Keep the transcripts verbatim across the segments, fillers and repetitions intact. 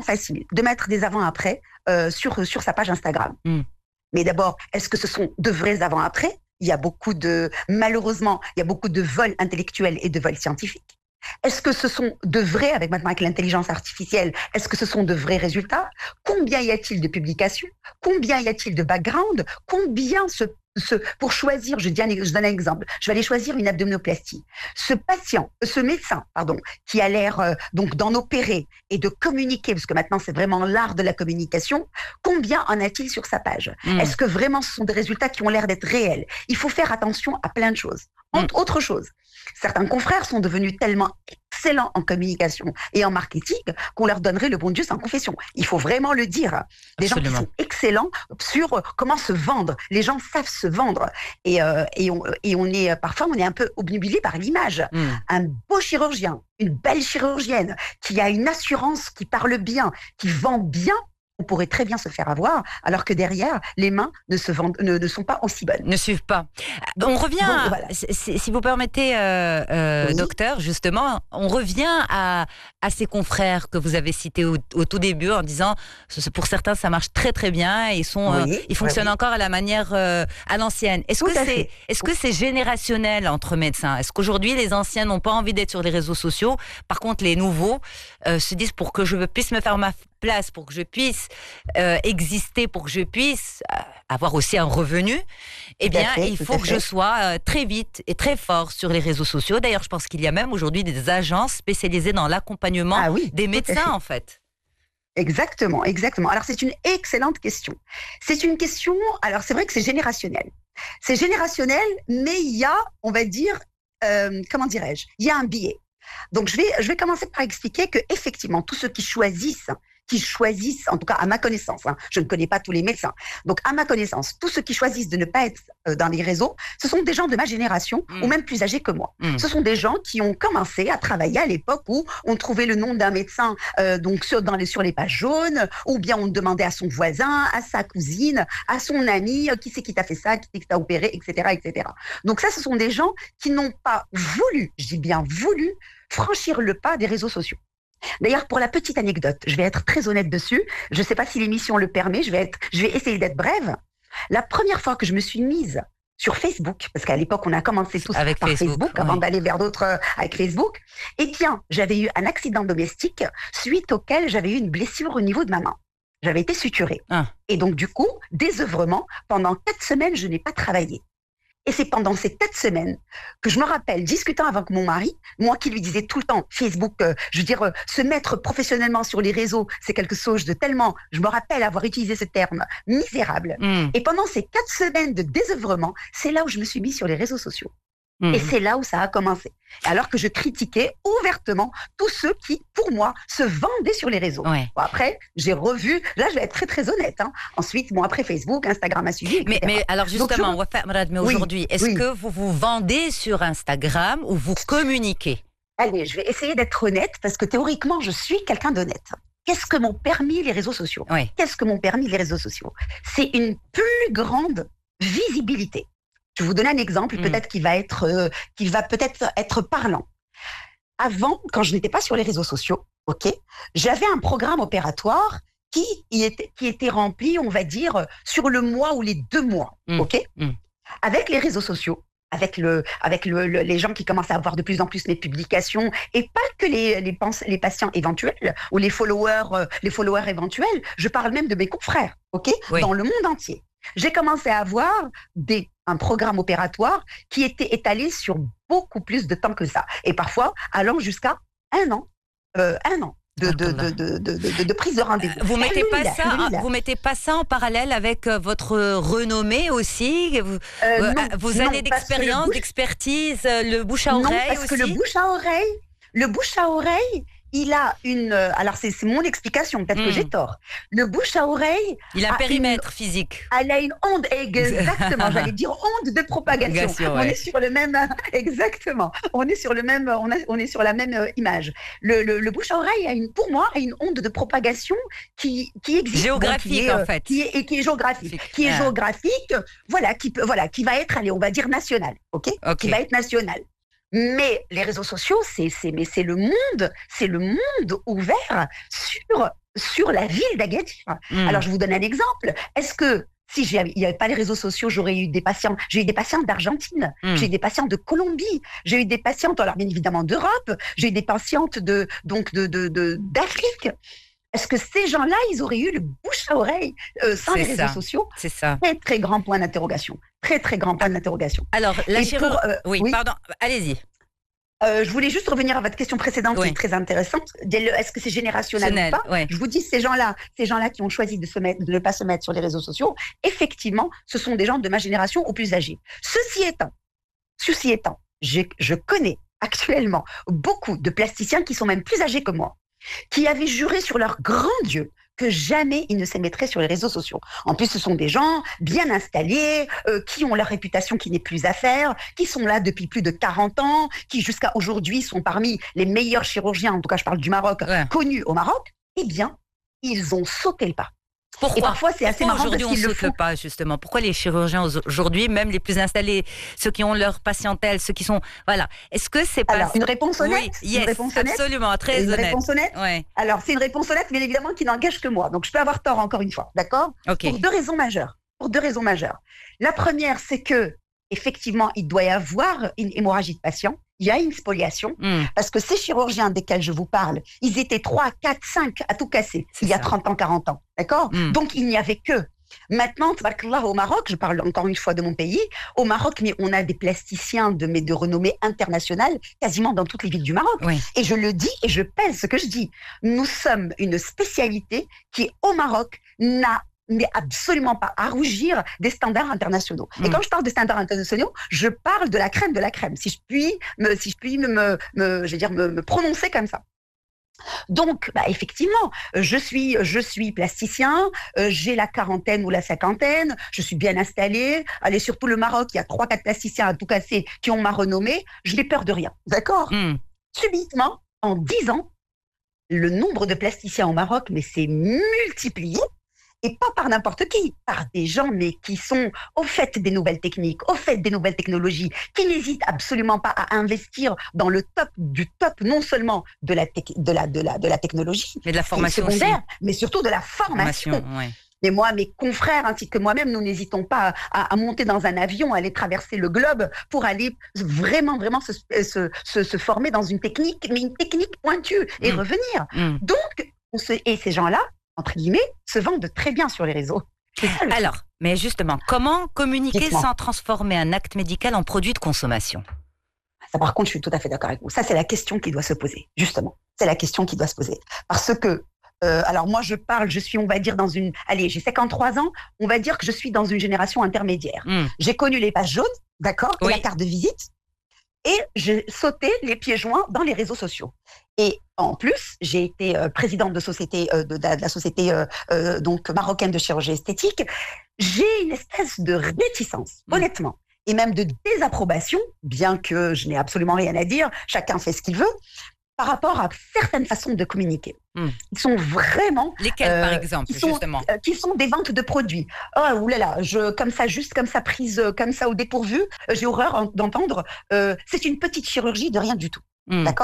facile de mettre des avant-après euh, sur, sur sa page Instagram. Mm. Mais d'abord, est-ce que ce sont de vrais avant-après ? Il y a beaucoup de, malheureusement, il y a beaucoup de vols intellectuels et de vols scientifiques. Est-ce que ce sont de vrais, avec maintenant avec l'intelligence artificielle, est-ce que ce sont de vrais résultats ? Combien y a-t-il de publications ? Combien y a-t-il de background ? Combien se, se, pour choisir, je, dis un, je donne un exemple, je vais aller choisir une abdominoplastie. Ce patient, ce médecin, pardon, qui a l'air euh, donc d'en opérer et de communiquer, parce que maintenant c'est vraiment l'art de la communication, combien en a-t-il sur sa page ? mmh. Est-ce que vraiment ce sont des résultats qui ont l'air d'être réels ? Il faut faire attention à plein de choses. Entre mmh. autres choses, certains confrères sont devenus tellement excellents en communication et en marketing qu'on leur donnerait le bon Dieu sans confession. Il faut vraiment le dire. Des Absolument. gens qui sont excellents sur comment se vendre. Les gens savent se vendre. Et, euh, et, on, et on est, parfois, on est un peu obnubilé par l'image. Mm. Un beau chirurgien, une belle chirurgienne qui a une assurance, qui parle bien, qui vend bien, on pourrait très bien se faire avoir, alors que derrière, les mains ne, se vendent, ne, ne sont pas aussi bonnes. Ne suivent pas. Donc, on revient, donc, à, voilà. si, si vous permettez, euh, euh, oui. docteur, justement, on revient à, à ces confrères que vous avez cités au, au tout début en disant, pour certains, ça marche très très bien, ils, sont, oui, euh, ils fonctionnent oui. encore à la manière, euh, à l'ancienne. Est-ce que, c'est, est-ce que c'est générationnel entre médecins ? Est-ce qu'aujourd'hui, les anciens n'ont pas envie d'être sur les réseaux sociaux ? Par contre, les nouveaux euh, se disent, pour que je puisse me faire ma place, pour que je puisse euh, exister, pour que je puisse euh, avoir aussi un revenu, eh bien, fait, il faut que fait. je sois euh, très vite et très fort sur les réseaux sociaux. D'ailleurs, je pense qu'il y a même aujourd'hui des agences spécialisées dans l'accompagnement ah oui, des médecins, en fait. Exactement, exactement. Alors, c'est une excellente question. C'est une question, alors c'est vrai que c'est générationnel. C'est générationnel, mais il y a, on va dire, euh, comment dirais-je, il y a un biais. Donc, je vais, je vais commencer par expliquer que effectivement, tous ceux qui choisissent qui choisissent, en tout cas à ma connaissance, hein, je ne connais pas tous les médecins, donc à ma connaissance, tous ceux qui choisissent de ne pas être euh, dans les réseaux, ce sont des gens de ma génération mmh. ou même plus âgés que moi. Mmh. Ce sont des gens qui ont commencé à travailler à l'époque où on trouvait le nom d'un médecin euh, donc sur, dans les, sur les pages jaunes, ou bien on demandait à son voisin, à sa cousine, à son ami, euh, qui c'est qui t'a fait ça, qui c'est qui t'a opéré, et cetera, et cetera. Donc ça, ce sont des gens qui n'ont pas voulu, je dis bien voulu, franchir le pas des réseaux sociaux. D'ailleurs, pour la petite anecdote, je vais être très honnête dessus. Je ne sais pas si l'émission le permet. Je vais être, je vais essayer d'être brève. La première fois que je me suis mise sur Facebook, parce qu'à l'époque, on a commencé tous avec par Facebook, Facebook avant oui. d'aller vers d'autres euh, avec Facebook. Eh bien, j'avais eu un accident domestique suite auquel j'avais eu une blessure au niveau de ma main. J'avais été suturée. Ah. Et donc, du coup, désœuvrement, pendant quatre semaines, je n'ai pas travaillé. Et c'est pendant ces quatre semaines que je me rappelle, discutant avec mon mari, moi qui lui disais tout le temps, Facebook, euh, je veux dire, euh, se mettre professionnellement sur les réseaux, c'est quelque chose de tellement, je me rappelle avoir utilisé ce terme, misérable. Mm. Et pendant ces quatre semaines de désœuvrement, c'est là où je me suis mise sur les réseaux sociaux. Mmh. Et c'est là où ça a commencé. Alors que je critiquais ouvertement tous ceux qui, pour moi, se vendaient sur les réseaux. Ouais. Bon, après, j'ai revu, là je vais être très très honnête. Hein. Ensuite, bon, après Facebook, Instagram a suivi, mais, mais alors justement, Donc, je... Mourad, mais oui, aujourd'hui, est-ce oui. que vous vous vendez sur Instagram ou vous communiquez ? Allez, je vais essayer d'être honnête parce que théoriquement, je suis quelqu'un d'honnête. Qu'est-ce que m'ont permis les réseaux sociaux ? ouais. Qu'est-ce que m'ont permis les réseaux sociaux ? C'est une plus grande visibilité. Je vais vous donner un exemple, mmh. peut-être qui va être, euh, qui va peut-être être parlant. Avant, quand je n'étais pas sur les réseaux sociaux, ok, j'avais un programme opératoire qui y était, qui était rempli, on va dire, sur le mois ou les deux mois, mmh. ok. Mmh. Avec les réseaux sociaux, avec le, avec le, le, les gens qui commencent à voir de plus en plus mes publications, et pas que les, les, les patients éventuels ou les followers, euh, les followers éventuels. Je parle même de mes confrères, ok, oui. dans le monde entier. J'ai commencé à avoir des, un programme opératoire qui était étalé sur beaucoup plus de temps que ça. Et parfois, allant jusqu'à un an. Euh, un an. De, de, de, de, de, de, de prise de rendez-vous. Vous mettez pas ça, hein, vous mettez pas ça en parallèle avec votre renommée aussi, vous, euh, non, vos non, années d'expérience, bouche... d'expertise, le bouche à oreille non, parce aussi. que le bouche à oreille, le bouche à oreille, il a une. Alors c'est, c'est mon explication, peut-être mmh. que j'ai tort. Le bouche à oreille. Il a un périmètre une, physique. Elle a une onde, exactement. J'allais dire onde de propagation. Gation, on ouais. est sur le même. Exactement. On est sur le même. On, a, on est sur la même euh, image. Le, le, le bouche à oreille a une, pour moi, a une onde de propagation qui qui existe. Géographique donc, qui est, en fait. Qui est, et qui est géographique. Qui est ah. géographique. Voilà, qui peut, voilà, qui va être, allez, on va dire national, ok. Ok. Qui va être national. Mais les réseaux sociaux, c'est, c'est, mais c'est le monde, c'est le monde ouvert sur, sur la ville d'Agadir. Mmh. Alors, je vous donne un exemple. Est-ce que si il n'y avait pas les réseaux sociaux, j'aurais eu des patients. J'ai eu des patients d'Argentine, mmh. j'ai eu des patients de Colombie, j'ai eu des patientes, alors bien évidemment d'Europe, j'ai eu des patientes de, donc de, de, de, d'Afrique. Est-ce que ces gens-là, ils auraient eu le bouche à oreille euh, sans c'est les réseaux ça. sociaux? C'est ça. Très, très grand point d'interrogation. Très, très grand point d'interrogation. Alors, la chirurgie... Euh, oui, oui, pardon, allez-y. Euh, je voulais juste revenir à votre question précédente oui. qui est très intéressante. Est-ce que c'est générationnel Sonnel, ou pas ouais. Je vous dis, ces gens-là, ces gens-là qui ont choisi de, se mettre, de ne pas se mettre sur les réseaux sociaux, effectivement, ce sont des gens de ma génération ou plus âgés. Ceci étant, ceci étant, je connais actuellement beaucoup de plasticiens qui sont même plus âgés que moi, qui avaient juré sur leur grand Dieu que jamais ils ne s'émettraient sur les réseaux sociaux. En plus, ce sont des gens bien installés, euh, qui ont leur réputation qui n'est plus à faire, qui sont là depuis plus de quarante ans, qui jusqu'à aujourd'hui sont parmi les meilleurs chirurgiens, en tout cas je parle du Maroc, ouais. connus au Maroc. Eh bien, ils ont sauté le pas. Pourquoi Et parfois, c'est assez Pourquoi marrant aujourd'hui parce qu'ils on le saute le font. pas, justement? Pourquoi les chirurgiens aujourd'hui, même les plus installés, ceux qui ont leur patientèle, ceux qui sont... Voilà. Est-ce que c'est pas... Alors, une réponse honnête Oui, yes, une réponse honnête absolument, très une honnête. réponse honnête ouais. Alors, c'est une réponse honnête, bien évidemment, qui n'engage que moi. Donc, je peux avoir tort, encore une fois. D'accord okay. Pour deux raisons majeures. Pour deux raisons majeures. La première, c'est que, effectivement, il doit y avoir une hémorragie de patient. Il y a une spoliation, mm. parce que ces chirurgiens desquels je vous parle, ils étaient trois, quatre, cinq à tout casser, c'est il y a ça. trente ans, quarante ans, d'accord mm. Donc, il n'y avait que. Maintenant, au Maroc, je parle encore une fois de mon pays, au Maroc, mais on a des plasticiens de, mais de renommée internationale, quasiment dans toutes les villes du Maroc. Oui. Et je le dis, et je pèse ce que je dis. Nous sommes une spécialité qui, au Maroc, n'a mais absolument pas à rougir des standards internationaux. Mmh. Et quand je parle de standards internationaux, je parle de la crème de la crème, si je puis me, si je puis me, me, me je veux dire, me, me prononcer comme ça. Donc, bah, effectivement, je suis, je suis plasticien, euh, j'ai la quarantaine ou la cinquantaine, je suis bien installée. Allez, surtout le Maroc, il y a trois, quatre plasticiens à tout casser qui ont ma renommée. Je n'ai peur de rien, d'accord mmh. Subitement, en dix ans, le nombre de plasticiens au Maroc, mais c'est multiplié. Et pas par n'importe qui, par des gens mais qui sont au fait des nouvelles techniques, au fait des nouvelles technologies, qui n'hésitent absolument pas à investir dans le top du top, non seulement de la, te- de la, de la, de la technologie, mais de la formation secondaire, aussi. mais surtout de la formation. formation ouais. Mais moi, mes confrères ainsi que moi-même, nous n'hésitons pas à, à monter dans un avion, à aller traverser le globe pour aller vraiment, vraiment se, se, se, se former dans une technique, mais une technique pointue et mmh. revenir. Mmh. Donc, on se, et ces gens-là, entre guillemets, se vendent très bien sur les réseaux. Alors, mais justement, comment communiquer Dites-moi. sans transformer un acte médical en produit de consommation ? Ça, par contre, je suis tout à fait d'accord avec vous. Ça, c'est la question qui doit se poser, justement. C'est la question qui doit se poser. Parce que, euh, alors moi, je parle, je suis, on va dire, dans une... Allez, j'ai cinquante-trois ans, on va dire que je suis dans une génération intermédiaire. Mm. J'ai connu les pages jaunes, d'accord, oui. et la carte de visite, et j'ai sauté les pieds joints dans les réseaux sociaux. Et en plus, j'ai été euh, présidente de, société, euh, de, de, de la société euh, euh, donc marocaine de chirurgie esthétique. J'ai une espèce de réticence, mmh. honnêtement, et même de désapprobation, bien que je n'ai absolument rien à dire, chacun fait ce qu'il veut, par rapport à certaines façons de communiquer. Mmh. Ils sont vraiment... Lesquels, euh, par exemple, qui sont, justement euh, Qui sont des ventes de produits. Oh, oulala, je, comme ça, juste comme ça, prise comme ça au dépourvu, euh, j'ai horreur en, d'entendre, euh, c'est une petite chirurgie de rien du tout. Mmh. D'accord ?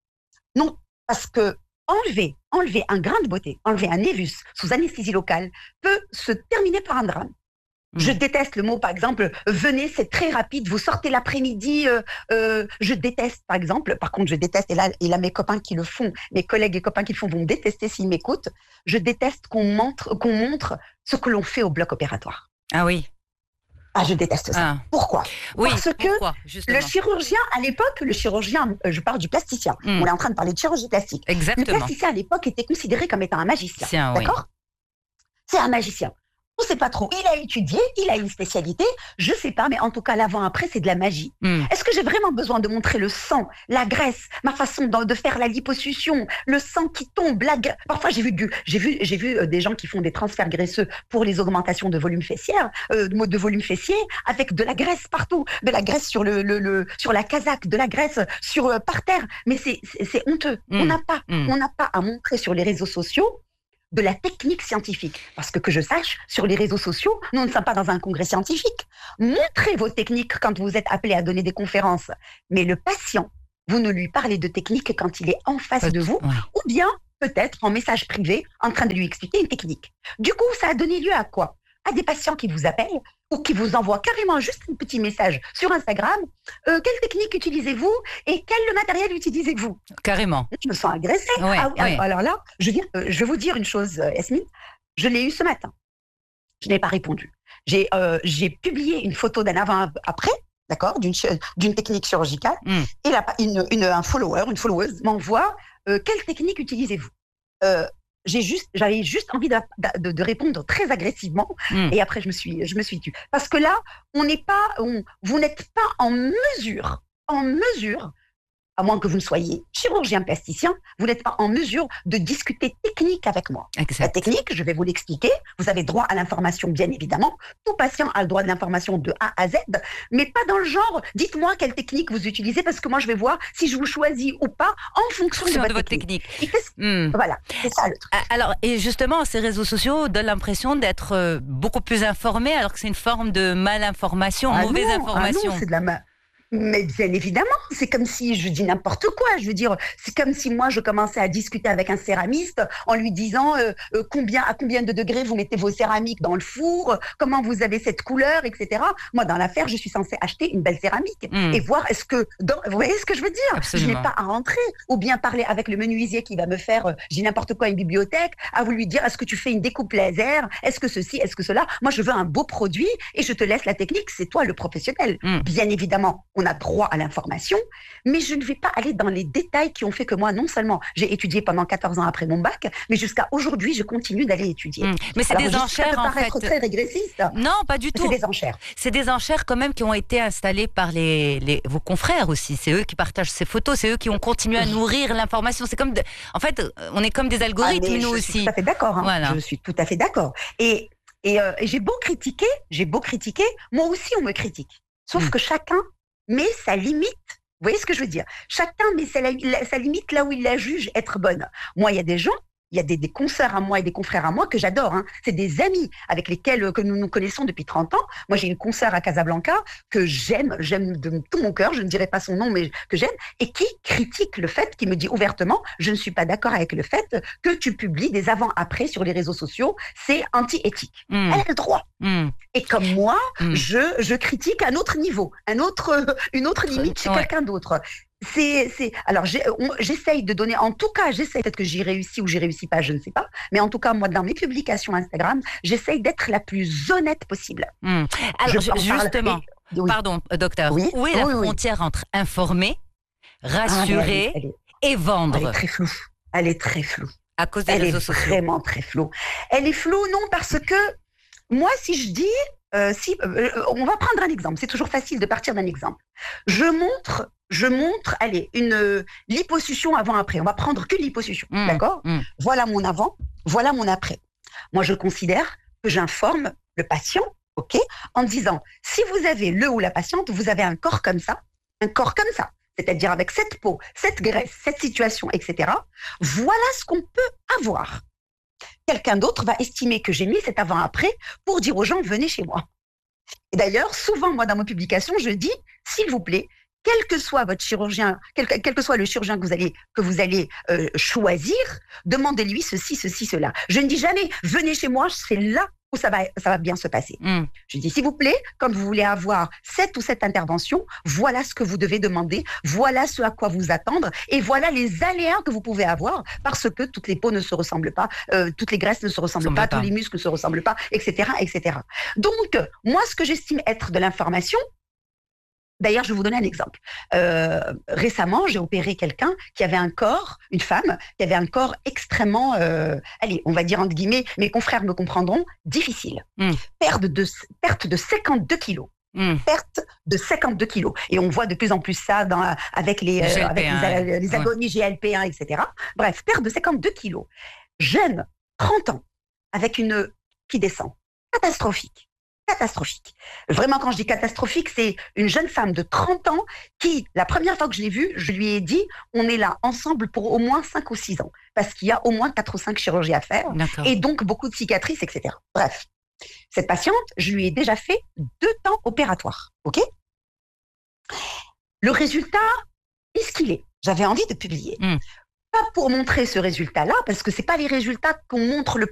Non, parce que enlever, enlever un grain de beauté, enlever un névus sous anesthésie locale peut se terminer par un drame. Mmh. Je déteste le mot, par exemple, venez, c'est très rapide, vous sortez l'après-midi, euh, euh, je déteste, par exemple, par contre, je déteste, et là, et là, mes copains qui le font, mes collègues et copains qui le font vont me détester s'ils m'écoutent, je déteste qu'on montre, qu'on montre ce que l'on fait au bloc opératoire. Ah oui. Ah, je déteste ça. Ah. Pourquoi oui, Parce que pourquoi, le chirurgien, à l'époque, le chirurgien, je parle du plasticien, mmh. on est en train de parler de chirurgie plastique. Exactement. Le plasticien, à l'époque, était considéré comme étant un magicien. Tiens, d'accord oui. C'est un magicien. On ne sait pas trop. Il a étudié, il a une spécialité, je ne sais pas, mais en tout cas, l'avant-après, c'est de la magie. Mm. Est-ce que j'ai vraiment besoin de montrer le sang, la graisse, ma façon de, de faire la liposuction, le sang qui tombe, la gra... Parfois, j'ai vu, du, j'ai vu, j'ai vu des gens qui font des transferts graisseux pour les augmentations de volume fessière, euh, de volume fessier, avec de la graisse partout, de la graisse sur, le, le, le, sur la casaque, de la graisse sur, euh, par terre. Mais c'est, c'est, c'est honteux. Mm. On n'a pas, mm. on n'a pas à montrer sur les réseaux sociaux de la technique scientifique. Parce que, que je sache, sur les réseaux sociaux, nous ne sommes pas dans un congrès scientifique. Montrez vos techniques quand vous êtes appelé à donner des conférences. Mais le patient, vous ne lui parlez de technique quand il est en face de vous, ouais. ou bien peut-être en message privé, en train de lui expliquer une technique. Du coup, ça a donné lieu à quoi? À des patients qui vous appellent ou qui vous envoient carrément juste un petit message sur Instagram. Euh, quelle technique utilisez-vous et quel matériel utilisez-vous? Carrément. Je me sens agressée. Ouais, ah, ouais. Alors là, je veux, dire, euh, je vais vous dire une chose, euh, Yasmine. Je l'ai eu ce matin. Je n'ai pas répondu. J'ai euh, j'ai publié une photo d'un avant-après, d'accord, d'une d'une technique chirurgicale. Mm. Et là, une, une, un follower, une followeuse m'envoie euh, quelle technique utilisez-vous? euh, J'ai juste, j'avais juste envie de, de, de répondre très agressivement, mmh. et après je me suis, je me suis tue. Parce que là, on n'est pas, on, vous n'êtes pas en mesure, en mesure, à moins que vous ne soyez chirurgien plasticien, vous n'êtes pas en mesure de discuter technique avec moi. Exact. La technique, je vais vous l'expliquer. Vous avez droit à l'information, bien évidemment. Tout patient a le droit de l'information de A à Z, mais pas dans le genre, dites-moi quelle technique vous utilisez, parce que moi, je vais voir si je vous choisis ou pas en fonction de, de votre, votre technique. technique. Mmh. Voilà, c'est ça le truc. Alors, et justement, ces réseaux sociaux donnent l'impression d'être beaucoup plus informés, alors que c'est une forme de malinformation, ah mauvaise non, information. Ah non, c'est de la mal. Mais bien évidemment, c'est comme si je dis n'importe quoi. Je veux dire, c'est comme si moi je commençais à discuter avec un céramiste en lui disant euh, euh, combien à combien de degrés vous mettez vos céramiques dans le four, comment vous avez cette couleur, et cetera. Moi, dans l'affaire, je suis censée acheter une belle céramique mmh. et voir est-ce que, dans, vous voyez ce que je veux dire? Absolument. Je n'ai pas à rentrer ou bien parler avec le menuisier qui va me faire, euh, je dis n'importe quoi, une bibliothèque, à vous lui dire est-ce que tu fais une découpe laser, est-ce que ceci, est-ce que cela. Moi, je veux un beau produit et je te laisse la technique. C'est toi le professionnel. Mmh. Bien évidemment. On a droit à l'information, mais je ne vais pas aller dans les détails qui ont fait que moi, non seulement j'ai étudié pendant quatorze ans après mon bac, mais jusqu'à aujourd'hui, je continue d'aller étudier. Mmh. Mais c'est des enchères, en fait. Ça peut paraître très régressiste. Non, pas du tout. C'est des enchères. C'est des enchères quand même qui ont été installées par les, les, vos confrères aussi. C'est eux qui partagent ces photos, c'est eux qui ont continué à nourrir l'information. C'est comme, de... en fait, on est comme des algorithmes, ah, nous je aussi. Je suis tout à fait d'accord. Hein. Voilà. Je suis tout à fait d'accord. Et, et, euh, et j'ai beau critiquer, j'ai beau critiquer, moi aussi on me critique. Sauf mmh. que chacun met sa limite. Vous voyez ce que je veux dire? Chacun met sa, sa limite là où il la juge être bonne. Moi, il y a des gens, il y a des, des consoeurs à moi et des confrères à moi que j'adore. Hein. C'est des amis avec lesquels que nous nous connaissons depuis trente ans. Moi, j'ai une consoeur à Casablanca que j'aime, j'aime de tout mon cœur, je ne dirai pas son nom, mais que j'aime, et qui critique le fait, qui me dit ouvertement, je ne suis pas d'accord avec le fait que tu publies des avant-après sur les réseaux sociaux, c'est anti-éthique. Mmh. Elle a le droit. Mmh. Et comme moi, mmh. je, je critique un autre niveau, un autre, une autre limite chez ouais. quelqu'un d'autre. C'est, c'est, alors j'ai, on, j'essaye de donner, en tout cas, j'essaye, peut-être que j'y réussis ou j'y réussis pas, je ne sais pas, mais en tout cas, moi, dans mes publications Instagram, j'essaye d'être la plus honnête possible. Mmh. Alors, je, justement, et, oui. pardon, docteur, oui. où est oui, la oui, frontière oui. entre informer, rassurer ah, elle est, elle est, et vendre? Elle est très floue. Elle est très floue. À cause des elle réseaux est sociaux. Vraiment très floue. Elle est floue, non, parce que moi, si je dis, euh, si, euh, on va prendre un exemple. C'est toujours facile de partir d'un exemple. Je montre, je montre, allez, une euh, liposuction avant-après. On va prendre que liposuction, mmh, d'accord mmh. Voilà mon avant, voilà mon après. Moi, je considère que j'informe le patient, ok, en disant, si vous avez le ou la patiente, vous avez un corps comme ça, un corps comme ça, c'est-à-dire avec cette peau, cette graisse, cette situation, et cetera. Voilà ce qu'on peut avoir. Quelqu'un d'autre va estimer que j'ai mis cet avant-après pour dire aux gens, venez chez moi. Et d'ailleurs, souvent, moi, dans mes publications, je dis, s'il vous plaît, quel que soit votre chirurgien, quel, quel que soit le chirurgien que vous allez, que vous allez euh, choisir, demandez-lui ceci, ceci, cela. Je ne dis jamais, venez chez moi, c'est là où ça va, ça va bien se passer. Mm. Je dis, s'il vous plaît, quand vous voulez avoir cette ou cette intervention, voilà ce que vous devez demander, voilà ce à quoi vous attendre, et voilà les aléas que vous pouvez avoir, parce que toutes les peaux ne se ressemblent pas, euh, toutes les graisses ne se ressemblent pas, pas, tous les muscles ne se ressemblent pas, et cetera, et cetera. Donc, moi, ce que j'estime être de l'information, d'ailleurs, je vais vous donner un exemple. Euh, récemment, j'ai opéré quelqu'un qui avait un corps, une femme, qui avait un corps extrêmement, euh, allez, on va dire entre guillemets, mes confrères me comprendront, difficile. Mm. Perte de, perte de cinquante-deux kilos. Mm. Perte de cinquante-deux kilos. Et on voit de plus en plus ça dans, avec les, euh, avec les, les agonies ouais. G L P un, et cetera. Bref, perte de cinquante-deux kilos. Jeune, trente ans, avec une qui descend. Catastrophique. Catastrophique. Vraiment, quand je dis catastrophique, c'est une jeune femme de trente ans qui, la première fois que je l'ai vue, je lui ai dit, on est là ensemble pour au moins cinq ou six ans. parce qu'il y a au moins quatre ou cinq chirurgies à faire, et donc beaucoup de cicatrices, et cetera. Bref, cette patiente, je lui ai déjà fait deux temps opératoires, ok ? Le résultat est ce qu'il est. J'avais envie de publier. Mm. Pas pour montrer ce résultat-là, parce que c'est pas les résultats qu'on montre le